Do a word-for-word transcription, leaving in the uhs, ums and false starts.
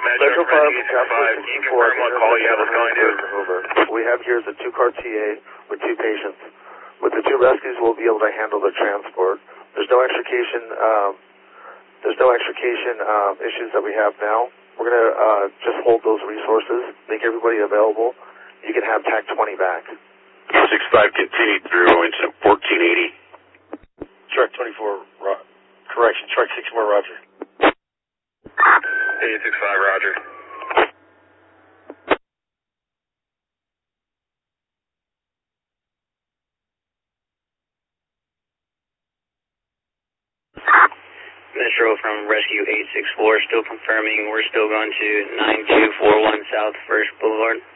Central Fire from Task Force sixty-four. What call you have us going to? What we have here is a two-car T A with two patients. With the two rescues, we'll be able to handle the transport. There's no extrication. Um, there's no extrication um, issues that we have now. We're going to uh, just hold those resources, make everybody available. You can have TAC twenty back. six five continue through into fourteen eighty. Truck twenty-four, ro correction, truck sixty-four, roger. eight six five, roger. Metro from Rescue eight six four, still confirming we're still going to nine two four one South First Boulevard.